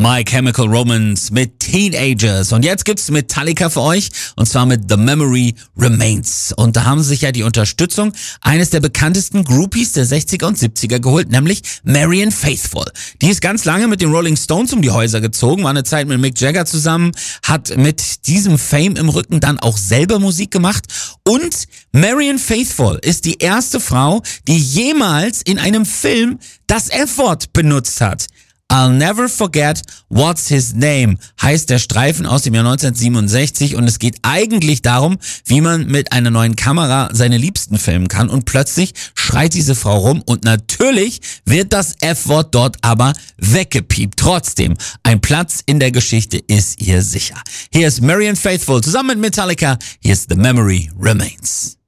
My Chemical Romance mit Teenagers. Und jetzt gibt's Metallica für euch, und zwar mit The Memory Remains. Und da haben sie sich ja die Unterstützung eines der bekanntesten Groupies der 60er und 70er geholt, nämlich Marianne Faithfull. Die ist ganz lange mit den Rolling Stones um die Häuser gezogen, war eine Zeit mit Mick Jagger zusammen, hat mit diesem Fame im Rücken dann auch selber Musik gemacht. Und Marianne Faithfull ist die erste Frau, die jemals in einem Film das F-Wort benutzt hat. I'll Never Forget What's His Name heißt der Streifen aus dem Jahr 1967, und es geht eigentlich darum, wie man mit einer neuen Kamera seine Liebsten filmen kann, und plötzlich schreit diese Frau rum und natürlich wird das F-Wort dort aber weggepiept. Trotzdem, ein Platz in der Geschichte ist ihr sicher. Hier ist Marianne Faithfull zusammen mit Metallica. Hier ist The Memory Remains.